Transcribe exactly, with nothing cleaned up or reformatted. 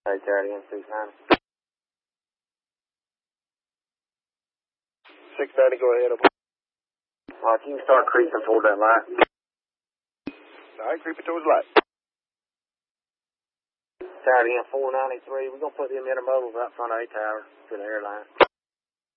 Hey, Charlie, M six ninety. six ninety, go ahead. Well, you can start creeping toward that light. All right, creeping towards the light. Charlie, M four ninety-three, we're going to put them intermodals out front of A-Tower to the airline.